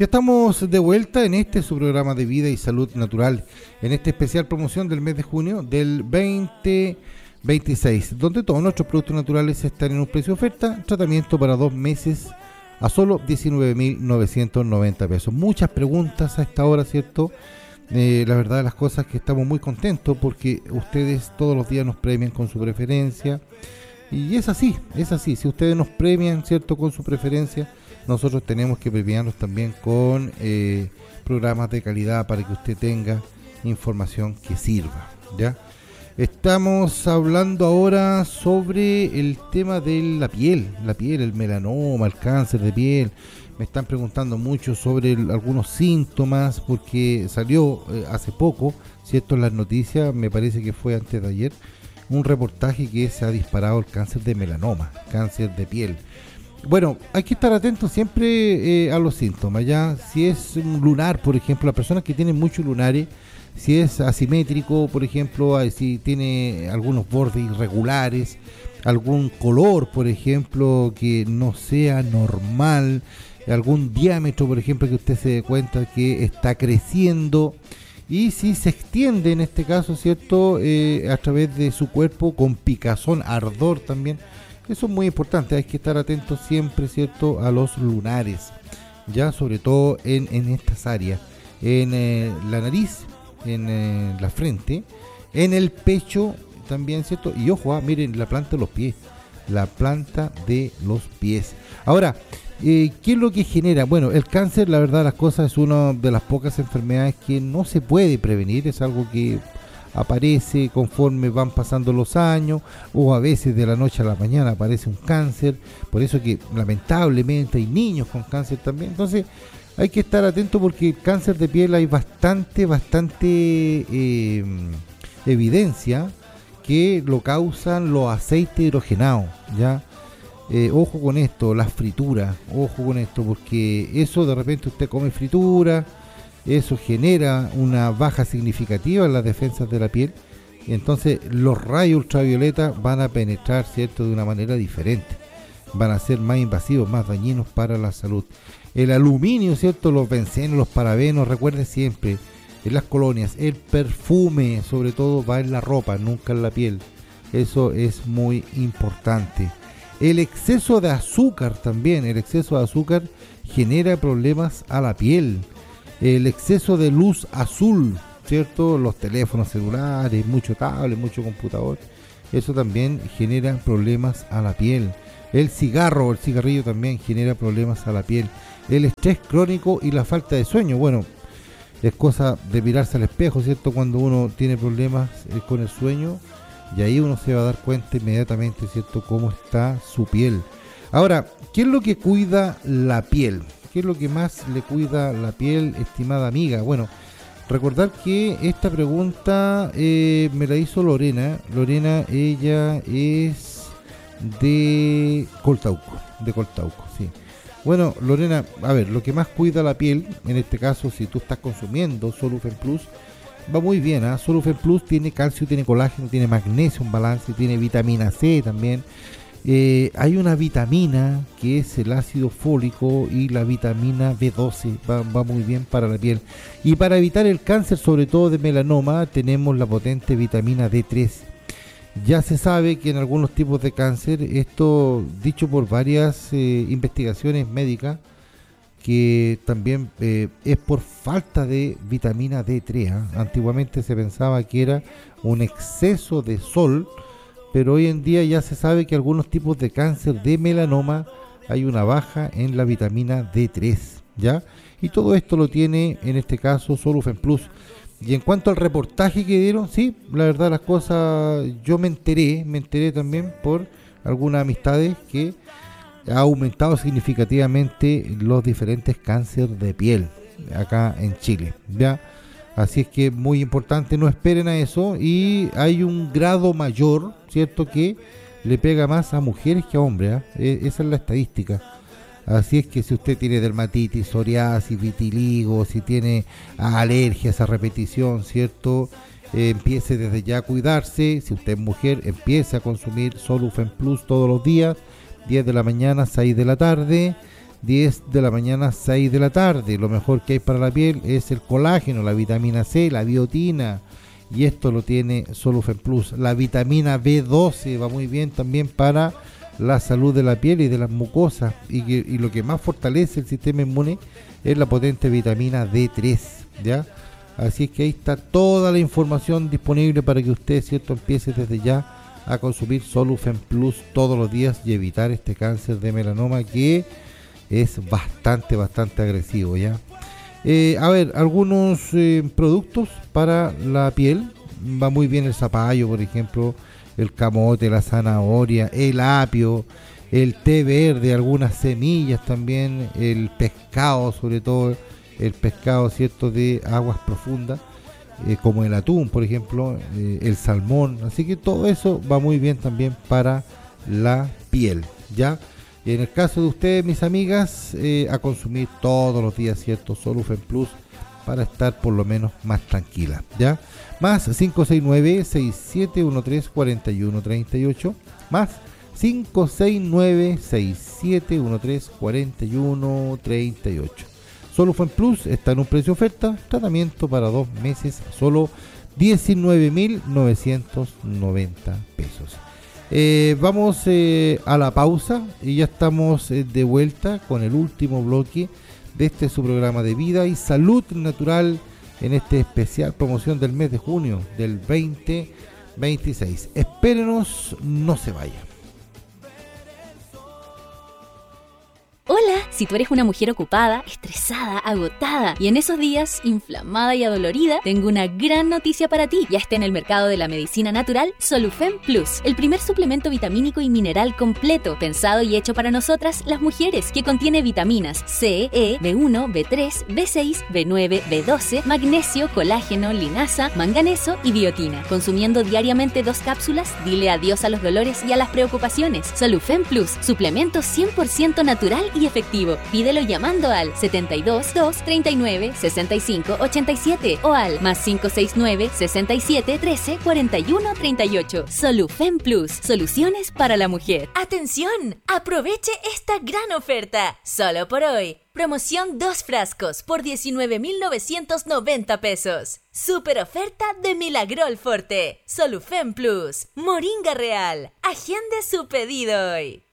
Ya estamos de vuelta en este su programa de vida y salud natural, en esta especial promoción del mes de junio del 2026, donde todos nuestros productos naturales están en un precio de oferta, tratamiento para 2 meses a solo 19.990 pesos. Muchas preguntas a esta hora, ¿cierto? La verdad de las cosas es que estamos muy contentos porque ustedes todos los días nos premian con su preferencia. Y es así, si ustedes nos premian, ¿cierto?, con su preferencia, nosotros tenemos que premiarnos también con programas de calidad para que usted tenga información que sirva, ¿ya? Estamos hablando ahora sobre el tema de la piel, el melanoma, el cáncer de piel. Me están preguntando mucho sobre algunos síntomas porque salió hace poco, ¿cierto?, en las noticias, me parece que fue antes de ayer, un reportaje que se ha disparado el cáncer de melanoma, cáncer de piel. Bueno, hay que estar atentos siempre a los síntomas, ya. Si es un lunar, por ejemplo, las personas que tienen muchos lunares, si es asimétrico, por ejemplo, si tiene algunos bordes irregulares, algún color, por ejemplo, que no sea normal, algún diámetro, por ejemplo, que usted se dé cuenta que está creciendo, y si se extiende en este caso, ¿cierto?, a través de su cuerpo con picazón, ardor también. Eso es muy importante, hay que estar atentos siempre, ¿cierto?, a los lunares, ya, sobre todo en estas áreas, en la nariz, en la frente, en el pecho también, ¿cierto? Y ojo, miren la planta de los pies, Ahora, ¿qué es lo que genera? Bueno, el cáncer, la verdad, las cosas, es una de las pocas enfermedades que no se puede prevenir, es algo que aparece conforme van pasando los años, o a veces de la noche a la mañana aparece un cáncer, por eso que lamentablemente hay niños con cáncer también. Entonces hay que estar atento porque el cáncer de piel hay bastante evidencia que lo causan los aceites hidrogenados, ¿ya? Ojo con esto, las frituras, ojo con esto, porque eso de repente usted come fritura, eso genera una baja significativa en las defensas de la piel, y entonces los rayos ultravioleta van a penetrar, ¿cierto?, de una manera diferente, van a ser más invasivos, más dañinos para la salud. El aluminio, ¿cierto?, los bencenos, los parabenos, recuerde siempre, en las colonias, el perfume, sobre todo, va en la ropa, nunca en la piel. Eso es muy importante. El exceso de azúcar también, genera problemas a la piel. El exceso de luz azul, ¿cierto?, los teléfonos celulares, mucho tablet, mucho computador, eso también genera problemas a la piel. El cigarrillo también genera problemas a la piel. El estrés crónico y la falta de sueño, bueno, es cosa de mirarse al espejo, ¿cierto?, cuando uno tiene problemas con el sueño, y ahí uno se va a dar cuenta inmediatamente, ¿cierto?, cómo está su piel. Ahora, ¿qué es lo que cuida la piel? ¿Qué es lo que más le cuida la piel, estimada amiga? Bueno, recordar que esta pregunta me la hizo Lorena. Lorena, ella es de Coltauco, sí. Bueno, Lorena, a ver, lo que más cuida la piel, en este caso, si tú estás consumiendo Solufen Plus, va muy bien, ¿eh? Solufen Plus tiene calcio, tiene colágeno, tiene magnesio en balance, tiene vitamina C también. Hay una vitamina que es el ácido fólico, y la vitamina B12 va muy bien para la piel. Y para evitar el cáncer, sobre todo de melanoma, tenemos la potente vitamina D3. Ya se sabe que en algunos tipos de cáncer, esto dicho por varias investigaciones médicas, que también es por falta de vitamina D3, ¿eh? Antiguamente se pensaba que era un exceso de sol, pero hoy en día ya se sabe que algunos tipos de cáncer de melanoma hay una baja en la vitamina D3, ¿ya? Y todo esto lo tiene, en este caso, Solufen Plus. Y en cuanto al reportaje que dieron, sí, la verdad las cosas, yo me enteré también por algunas amistades que ha aumentado significativamente los diferentes cánceres de piel acá en Chile, ¿ya? Así es que muy importante, no esperen a eso, y hay un grado mayor, ¿cierto?, que le pega más a mujeres que a hombres, ¿eh? Esa es la estadística. Así es que si usted tiene dermatitis, psoriasis, vitiligo, si tiene alergias a repetición, ¿cierto?, empiece desde ya a cuidarse. Si usted es mujer, empiece a consumir Solufen Plus todos los días, 10 de la mañana, 6 de la tarde, 10 de la mañana, 6 de la tarde. Lo mejor que hay para la piel es el colágeno, la vitamina C, la biotina, y esto lo tiene Solufen Plus. La vitamina B12 va muy bien también para la salud de la piel y de las mucosas, y lo que más fortalece el sistema inmune es la potente vitamina D3, ¿ya? Así que ahí está toda la información disponible para que usted, ¿cierto?, empiece desde ya a consumir Solufen Plus todos los días y evitar este cáncer de melanoma que es bastante agresivo, ¿ya? A ver, algunos productos para la piel. Va muy bien el zapallo, por ejemplo, el camote, la zanahoria, el apio, el té verde, algunas semillas también, el pescado, sobre todo el pescado, ¿cierto?, de aguas profundas, como el atún, por ejemplo, el salmón. Así que todo eso va muy bien también para la piel, ¿ya? Y en el caso de ustedes, mis amigas, a consumir todos los días, ¿cierto?, Solufen Plus, para estar por lo menos más tranquila, ¿ya? Más 569-6713-4138, más 569-6713-4138. Solufen Plus está en un precio oferta, tratamiento para 2 meses, solo 19.990 pesos. Vamos a la pausa y ya estamos de vuelta con el último bloque de este su programa de vida y salud natural en este especial promoción del mes de junio del 2026. Espérenos, no se vayan. Hola, si tú eres una mujer ocupada, estresada, agotada y en esos días inflamada y adolorida, tengo una gran noticia para ti. Ya está en el mercado de la medicina natural Solufen Plus, el primer suplemento vitamínico y mineral completo, pensado y hecho para nosotras las mujeres, que contiene vitaminas C, E, B1, B3, B6, B9, B12, magnesio, colágeno, linaza, manganeso y biotina. Consumiendo diariamente 2 cápsulas, dile adiós a los dolores y a las preocupaciones. Solufen Plus, suplemento 100% natural y efectivo. Pídelo llamando al 72 239 65 87 o al más 569 67 13 41 38. Solufen Plus, soluciones para la mujer. ¡Atención! Aproveche esta gran oferta. Solo por hoy. Promoción 2 frascos por 19.990 pesos. Super oferta de Milagrol Forte. Solufen Plus. Moringa Real. Agende su pedido hoy.